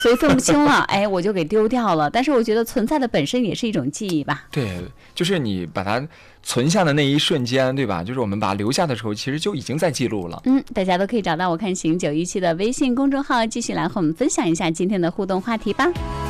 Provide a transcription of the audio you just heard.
所以分不清了，哎，我就给丢掉了。但是我觉得存在的本身也是一种记忆吧。 对，就是你把它存下的那一瞬间，对吧？就是我们把它留下的时候，其实就已经在记录了。 大家都可以找到我看行917的微信公众号，继续来和我们分享一下今天的互动话题吧。